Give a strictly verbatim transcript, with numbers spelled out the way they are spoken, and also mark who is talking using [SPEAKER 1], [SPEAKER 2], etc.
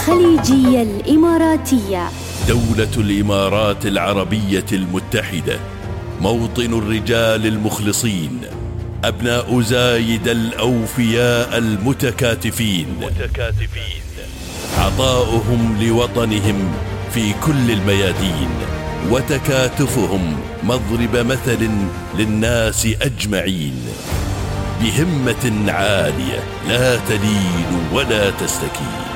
[SPEAKER 1] خليجية الإماراتية.
[SPEAKER 2] دولة الإمارات العربية المتحدة، موطن الرجال المخلصين، أبناء زايد الأوفياء المتكاتفين، متكاتفين. عطاؤهم لوطنهم في كل الميادين، وتكاتفهم مضرب مثل للناس أجمعين، بهمة عالية لا تلين ولا تستكين.